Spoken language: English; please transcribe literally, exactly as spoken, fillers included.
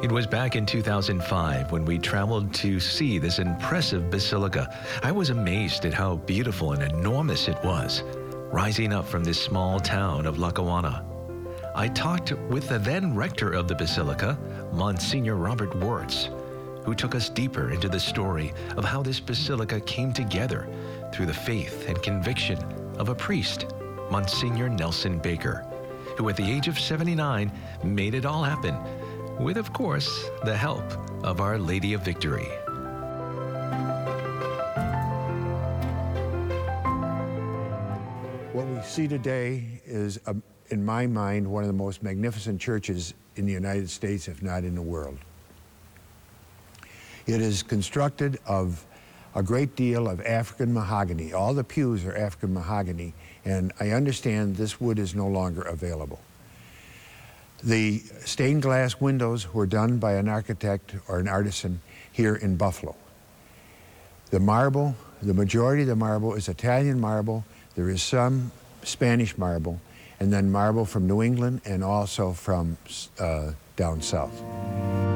It was back in two thousand five when we traveled to see this impressive basilica. I was amazed at how beautiful and enormous it was, rising up from this small town of Lackawanna. I talked with the then rector of the basilica, Monsignor Robert Wirtz, who took us deeper into the story of how this basilica came together through the faith and conviction of a priest, Monsignor Nelson Baker, who at the age of seventy-nine made it all happen, with, of course, the help of Our Lady of Victory. What we see today is, a, in my mind, one of the most magnificent churches in the United States, if not in the world. It is constructed of a great deal of African mahogany. All the pews are African mahogany, and I understand this wood is no longer available. The stained glass windows were done by an architect or an artisan here in Buffalo. The marble, the majority of the marble is Italian marble. There is some Spanish marble, and then marble from New England and also from uh, down south.